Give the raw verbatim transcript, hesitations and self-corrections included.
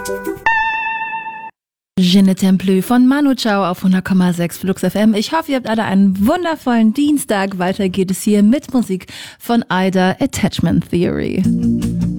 Je ne t'aime plus von Manu Chao auf hundert Komma sechs Flux F M. Ich hoffe, ihr habt alle einen wundervollen Dienstag. Weiter geht es hier mit Musik von Ida, Attachment Theory.